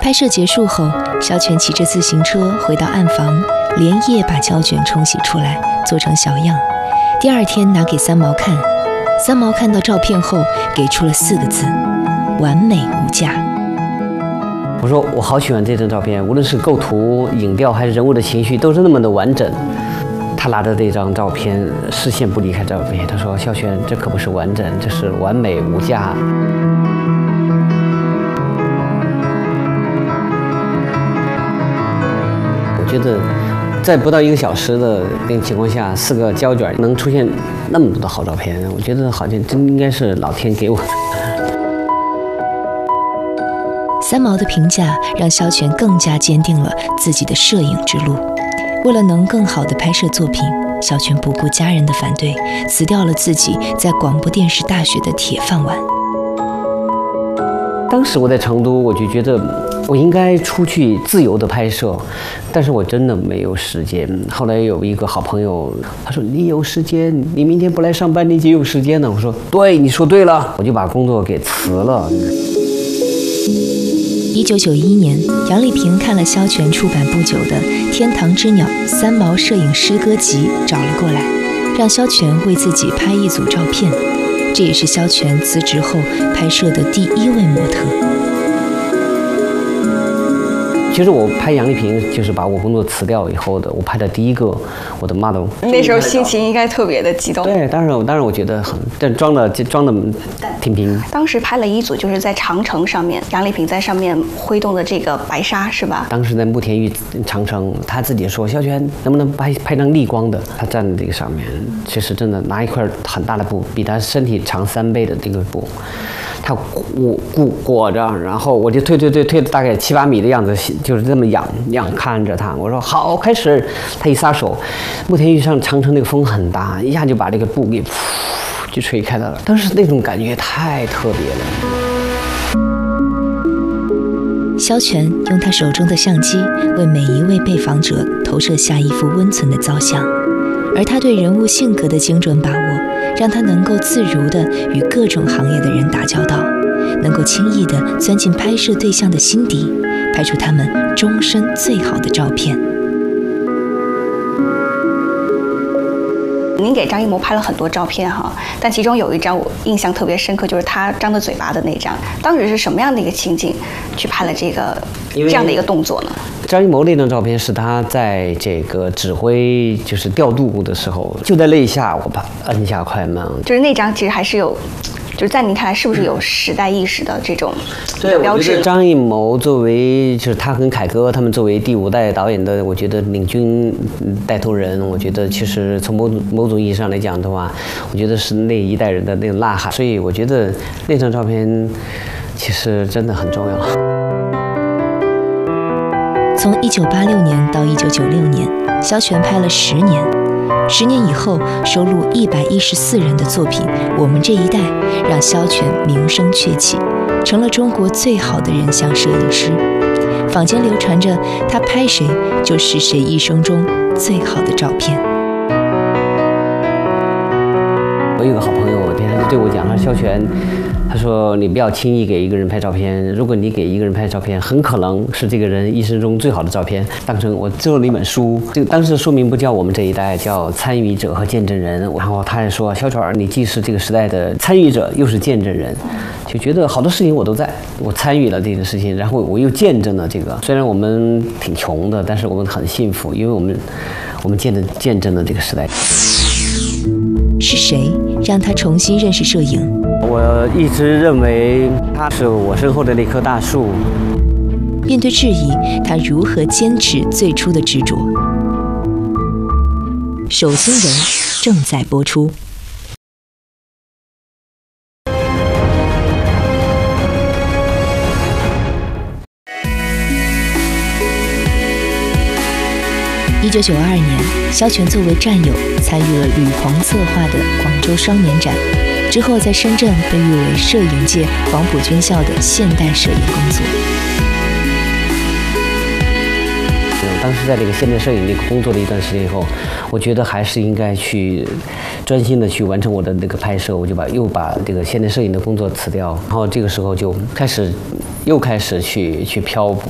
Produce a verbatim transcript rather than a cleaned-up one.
拍摄结束后，肖全骑着自行车回到暗房，连夜把胶卷冲洗出来，做成小样。第二天拿给三毛看，三毛看到照片后，给出了四个字：完美无价。 我说我好喜欢这张照片，无论是构图、影调还是人物的情绪，都是那么的完整。他拿着这张照片，视线不离开照片。他说：“肖全，这可不是完整，这是完美无价。”我觉得，在不到一个小时的那个情况下，四个胶卷能出现那么多的好照片，我觉得好像真应该是老天给我的。 三毛的评价让肖全更加坚定了自己的摄影之路。为了能更好地拍摄作品，肖全不顾家人的反对，辞掉了自己在广播电视大学的铁饭碗。 当时我在成都，我就觉得我应该出去自由的拍摄，但是我真的没有时间。后来有一个好朋友，他说：“你有时间，你明天不来上班，你就有时间了。”我说：“对，你说对了。”我就把工作给辞了。 一九九一年，杨丽萍看了肖全出版不久的《天堂之鸟》三毛摄影诗歌集，找了过来，让肖全为自己拍一组照片。这也是肖全辞职后拍摄的第一位模特。 其实我拍杨丽萍，就是把我工作辞掉以后的，我拍的第一个我的 model。 那时候心情应该特别的激动。 对，当然，当然我觉得很，但装的装的挺平。 当时拍了一组，就是在长城上面，杨丽萍在上面挥动的这个白纱，是吧？ 当时在慕田峪长城，他自己说：“肖全，能不能拍拍张逆光的？”他站在这个上面，其实真的拿一块很大的布，比他身体长三倍的这个布。他裹裹裹着，然后我就推推推推了大概七八米的样子，就是这么仰仰看着他。我说好，开始。他一撒手，慕田峪上长城那个风很大，一下就把这个布给噗就吹开了。当时那种感觉太特别了。 肖全用他手中的相机为每一位被访者投射下一幅温存的造像，而他对人物性格的精准把握，让他能够自如地与各种行业的人打交道，能够轻易地钻进拍摄对象的心底，拍出他们终身最好的照片。 您给张艺谋拍了很多照片哈，但其中有一张我印象特别深刻，就是他张着嘴巴的那张。当时是什么样的一个情景去拍了这个这样的一个动作呢？ 张艺谋那张照片是他在这个指挥就是调度的时候，就在那一下我把摁下快门， 就是那张其实还是有。就是在您看来，是不是有时代意识的这种标志？ 张艺谋作为就是他跟凯歌他们作为第五代导演的，我觉得领军带头人，我觉得其实从某种某种意义上来讲的话，我觉得是那一代人的那种呐喊。所以我觉得那张照片其实真的很重要。 从一九八六年到一九九六年，肖全拍了十年。十年以后，收录一百一十四人的作品《我们这一代》，让肖全名声鹊起，成了中国最好的人像摄影师。坊间流传着他拍谁就是谁一生中最好的照片。 我有个好朋友，天天对我讲，他说：“肖全，他说你不要轻易给一个人拍照片，如果你给一个人拍照片，很可能是这个人一生中最好的照片。”当成我做了一本书，这个当时书名不叫我们这一代，叫参与者和见证人。然后他也说：“肖全，你既是这个时代的参与者，又是见证人。”就觉得好多事情我都在，我参与了这件事情，然后我又见证了这个。虽然我们挺穷的，但是我们很幸福，因为我们我们见证见证了这个时代。 是谁让他重新认识摄影？ 我一直认为他是我身后的那棵大树。 面对质疑，他如何坚持最初的执着？手心人正在播出。一九九二年，肖全作为战友参与了吕鹏策划的广州双年展，之后在深圳被誉为摄影界黄埔军校的现代摄影工作。 当时在这个现代摄影那个工作了一段时间以后，我觉得还是应该去专心的去完成我的那个拍摄，我就把又把这个现代摄影的工作辞掉，然后这个时候就开始又开始去去漂泊。